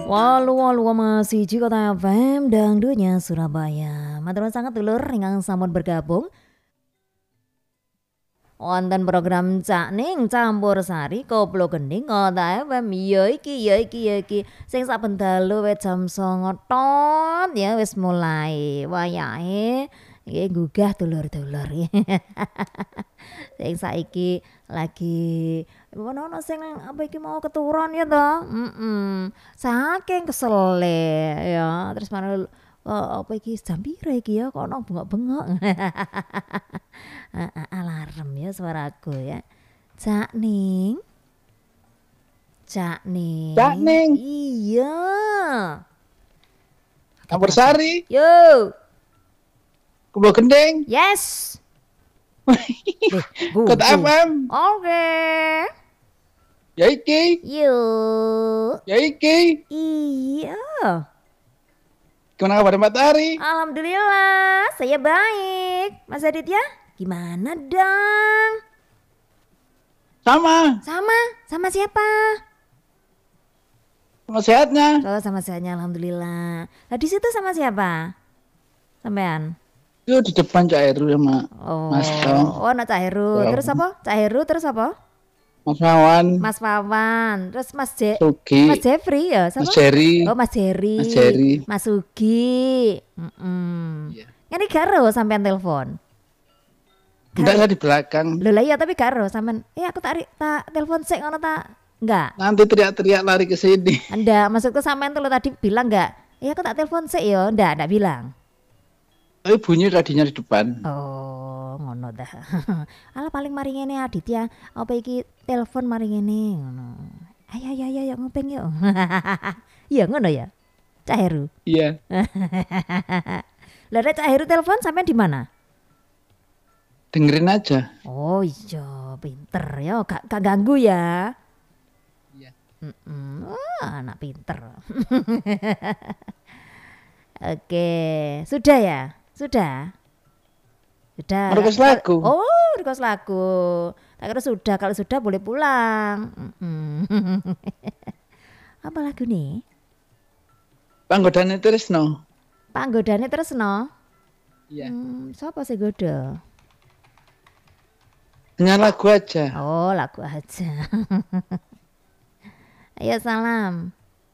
Walu masih Kota FM dangdutnya Surabaya. Matur sangat dulur ingkang sampun bergabung wonten program Cak Ning Campur Sari Koplo Gending Kota FM. Ya iki sing saben dalu wis jam 09.00 tot ya wis mulai wayahe nggih gugah dulur-dulur. Sing saiki lagi ono sing apa iki mau keturun ya toh. Saking kesele ya. Terus mana apa iki jam piro iki ya kok ono bengok-bengok. Alarm ya suaraku ya. Cak Ning. Cak Ning. Iya. Campur Sari. Yo. Koplo Gending. Yes. Kota FM. Oke. Ya iki. Yuk. Ya iki. Iya. Gimana kabar Mbak Tari? Alhamdulillah, saya baik. Mas Aditya, gimana dong? Sama siapa? Sama sehatnya. Oh, sama sehatnya alhamdulillah. Nah, di situ sama siapa? Sampean? Itu di depan Cak Heru sama Mas Tom. Oh, nak Cak Heru. Terus apa? Cak Heru terus apa? Mas Wawan. Mas Wawan. Terus Sugi. Mas Jeffrey ya? Siapa? Mas Jerry. Oh, Mas Jerry. Mas Sugi. Iya. Ini garo sampean telepon. Enggak, saya di belakang. Loh lah iya tapi garo sampean. Aku tak telepon sik ngono tak. Enggak. Nanti teriak-teriak lari ke sini. Enggak, maksudku sampean tuh tadi bilang enggak? Aku tak telepon sik ya. Enggak bilang. Tapi bunyi tadinya di depan. Oh, ngono dah. Ala paling mari ngene Aditya, apa iki telepon mari ngene ngono. Ayo ngopeng yuk. Iya ngono ya. Cak Heru. Iya. Lah Cak Heru telepon sampean di mana? Dengerin aja. Oh iya, pinter ya, gak ganggu ya. Iya. Anak pinter. Oke, sudah ya? Sudah. Request lagu. Oh, request lagu. Tak kira sudah. Kalau sudah boleh pulang. Apa lagu nih? Panggodane Tresno. Panggodane Tresno. Iya. Siapa sih godo? Dengan lagu aja. Oh, lagu aja. Ayo salam.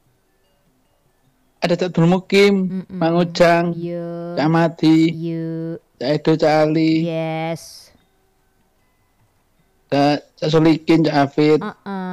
Ada Cak Dulmukim, Mang Ujang, Cak Madi, Cak Edo, Cak Ali, yes, Cak Solikin, Cak Afid,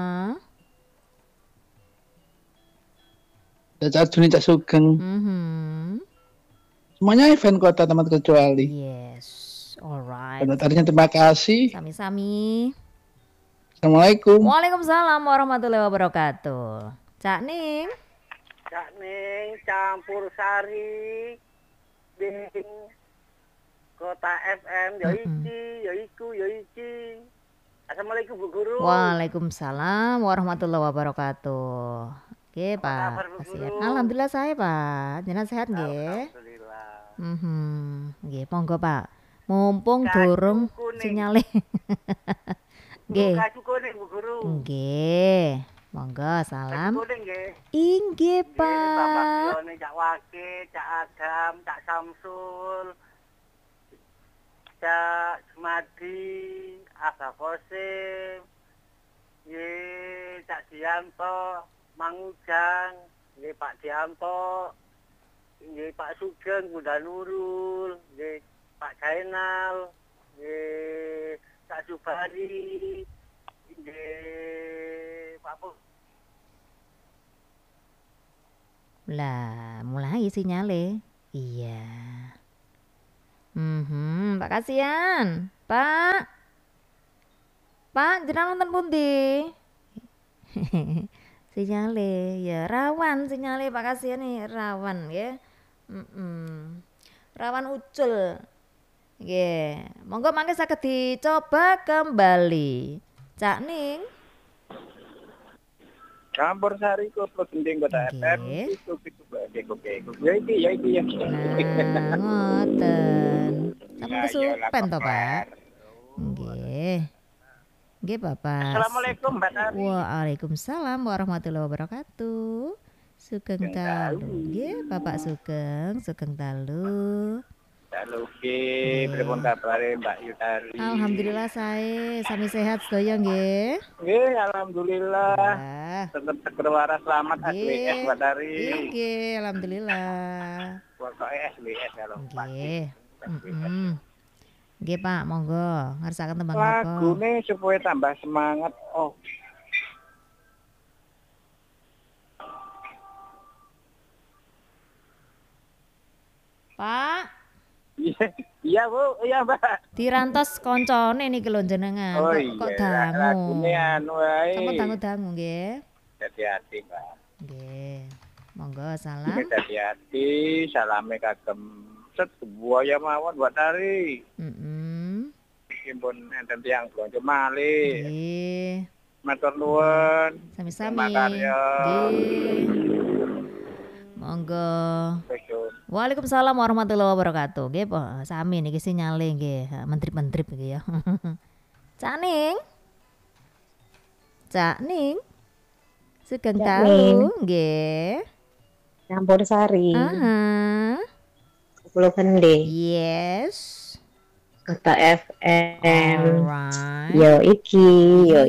Cak Juni, Cak Sugeng. Semuanya event kota teman kecuali. Yes, alright. Tadinya terima kasih. Sami-sami. Assalamualaikum. Waalaikumsalam warahmatullahi wabarakatuh. Cak Ning. Cak Ning Campur Sari Ding Kota FM ya iki. Assalamualaikum Bu Guru. Waalaikumsalam warahmatullahi wabarakatuh. Oke Pak. Alhamdulillah saya Pak. Jenengan sehat nggih? Alhamdulillah. Nggih, monggo Pak. Mumpung durung sinyale. Nggih. Kaju kuning Bu Guru. Nggih. Monggo salam. Inggih Pak. Cak Wake, Cak Adam, Cak Samsul, Cak Madi, Asa Kosim, Cak Dianto, Mang Ujang, Pak Dianto, Pak Sugeng, Bunda Nurul, Pak Jainal, Cak Subari, Lah, mulai sinyale. Iya. Pak kasihan. Pak, jenengan nonton pundi? Sinyale, ya rawan sinyale Pak kasihan nih, rawan ya. Rawan ucul. Nggih, monggo mangke saged dicoba kembali. Cak Ning. Campur Sari Koplo Gending Kota FM. Itu ya iki. Nah, ngoten. Sampun kesupen to, Pak? Nggih. Nggih, Bapak. Assalamualaikum Mbak Tari. Waalaikumsalam warahmatullahi wabarakatuh. Sugeng Dalu. Nggih, Bapak Sugeng Dalu. Dalu nggih, pripun kabare Mbak Yutari? Alhamdulillah sae, sami sehat sedaya nggih. Nggih, alhamdulillah. Wah. Tetep seger waras selamat SWS Mbak Tari. Nggih, alhamdulillah. Pokoke SWS kalau Nggih. Nggih Pak, monggo ngersakaken tembang apa? Lagune supaya tambah semangat. Oh. Pak, Iya Bu, iya Mbak. dirantos koncone niki lho jenengan. Oh Kok iya, dangu. lagune anu wae. Sama dangu-dangu nggih. Hati-hati Mbak. Nggih. Monggo salam. Hati-hati, salame kagem set buaya mawon Mbak Tari. Impun enten tiyang blonjo malih. Nggih. Matur nuwun. Sami-sami. Makarya. Nggih. Monggo. Waalaikumsalam warahmatullahi wabarakatuh. Nggih, Pak. Sami niki sinyale nggih. Menteri-menteri iki ya. Cak Ning. Sugeng Dalu nggih. Campur Sari. Pulau Kende. Yes. Kota FM. Alright. Yo iki. Iya,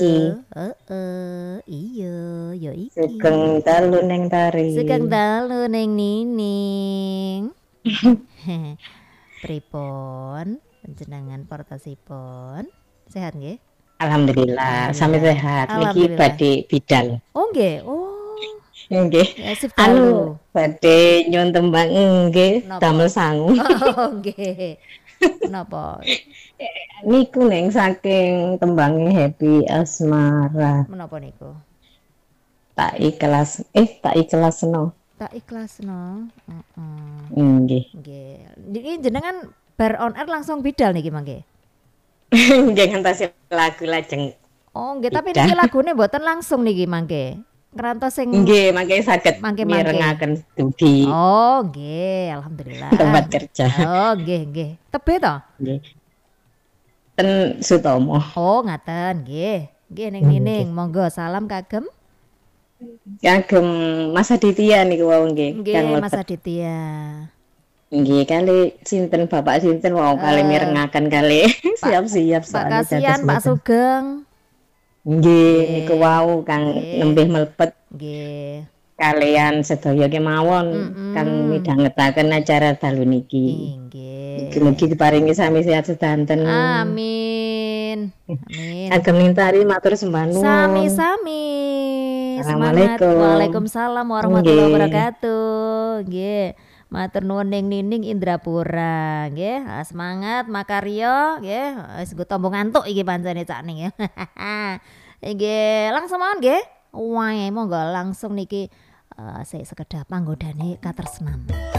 yo iki. Sugeng Dalu neng Tari. Sugeng Dalu neng Nining. Pripun panjenengan portosipun? Sehat nggih? Alhamdulillah, sami sehat. Niki Alhamdulillah. badhe bidal. Oh nggih. Oh. Nggih. Ya, sip dalu. Badhe nyun tembang nggih, Napa? damel sangu. Oh nggih. Napa? Niku neng saking tembange Happy Asmara. Menapa niku? Tak ikhlas no. Tak ikhlasno. Nggih. Nggih. Niki jenengan bar on air langsung bidal niki mangke. Nggih ngentasi lagu lajeng. Oh nggih, tapi niki lagune mboten langsung niki mangke. Ngerantos sing Nggih, mangke saged Mangke-mangke. mirengaken studi Oh nggih, alhamdulillah. tempat kerja. Oh nggih. Tebe to? Nggih. Ten Sutomo. Oh ngaten nggih. Nggih ning Nining, monggo salam kagem. Kagem Mas Aditya niku wau nggih. Nggih Mas Aditya. Nggih, kali sinten Bapak sinten wau kali mirengaken kali. Siap-siap Pak soalnya kasihan dados Pak mboten. Sugeng. Nggih, niku wau kang Nggih. nembih mlebet Nggih. kalian sedaya kemawon kang midhangetaken acara dalu niki. Nggih. Mugi-mugi diparingi sami sehat sedanten. Amin. Agem nintari matur sembah nuwun. Sami-sami. Semangat. Assalamualaikum. Waalaikumsalam warahmatullahi Nggih. wabarakatuh. Nggih. Matur nuwun ning Nining Indrapura, nggih. Semangat makarya, nggih. Wis nggo tombo ngantuk iki pancene Cak Ning ya. Nggih, langsung mawon nggih. Wae monggo langsung niki sekedap panggodane katresnan.